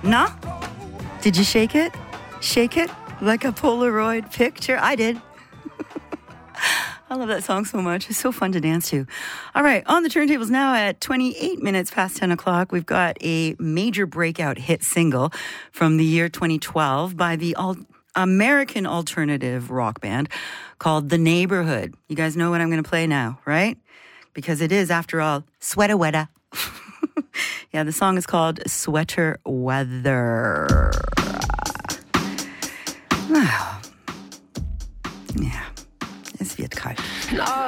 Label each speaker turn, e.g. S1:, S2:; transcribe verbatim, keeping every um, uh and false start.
S1: No? Did you shake it? Shake it like a Polaroid picture? I did. I love that song so much. It's so fun to dance to. All right, on the turntables now at twenty-eight minutes past ten o'clock, we've got a major breakout hit single from the year twenty twelve by the al- American alternative rock band called The Neighborhood. You guys know what I'm going to play now, right? Because it is, after all, Sweater Weather. Yeah, the song is called Sweater Weather. Wow. Yeah, es wird kalt.